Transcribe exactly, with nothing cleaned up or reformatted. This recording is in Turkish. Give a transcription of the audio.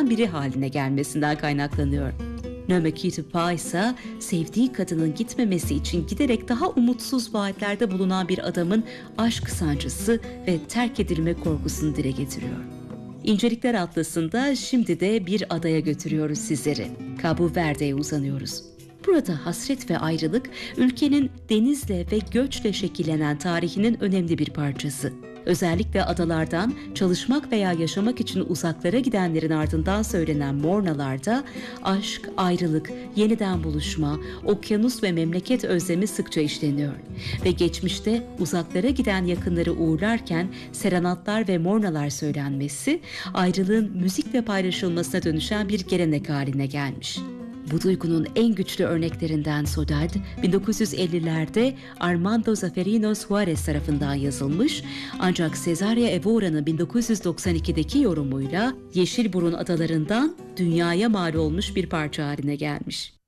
kadınlardan biri haline gelmesinden kaynaklanıyor. No Me Quitte Pas ise sevdiği kadının gitmemesi için giderek daha umutsuz vaatlerde bulunan bir adamın aşk sancısı ve terk edilme korkusunu dile getiriyor. İncelikler Atlası'nda şimdi de bir adaya götürüyoruz sizleri. Cabo Verde'ye uzanıyoruz. Burada hasret ve ayrılık ülkenin denizle ve göçle şekillenen tarihinin önemli bir parçası. Özellikle adalardan çalışmak veya yaşamak için uzaklara gidenlerin ardından söylenen mornalarda aşk, ayrılık, yeniden buluşma, okyanus ve memleket özlemi sıkça işleniyor. Ve geçmişte uzaklara giden yakınları uğurlarken serenatlar ve mornalar söylenmesi, ayrılığın müzikle paylaşılmasına dönüşen bir gelenek haline gelmiş. Bu duygunun en güçlü örneklerinden Saudade, bin dokuz yüz ellilerde Armando Zafirino Suarez tarafından yazılmış, ancak Cesaria Evora'nın bin dokuz yüz doksan ikideki yorumuyla Yeşilburun adalarından dünyaya mal olmuş bir parça haline gelmiş.